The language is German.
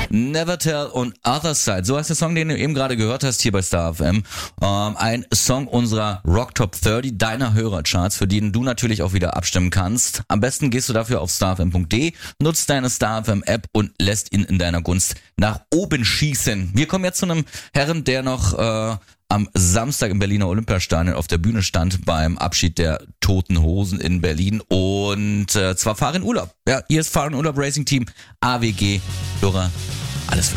Never Tell und Other Side. So heißt der Song, den du eben gerade gehört hast hier bei Star FM. Ein Song unserer Rock Top 30, deiner Hörercharts, für den du natürlich auch wieder abstimmen kannst. Am besten gehst du dafür auf starfm.de, nutzt deine Star FM App und lässt ihn in deiner Gunst nach oben schießen. Wir kommen jetzt zu einem Herren, der noch am Samstag im Berliner Olympiastadion auf der Bühne stand beim Abschied der Toten Hosen in Berlin und zwar Fahr in Urlaub. Ja, hier ist Fahr in Urlaub Racing Team AWG. Dora, alles für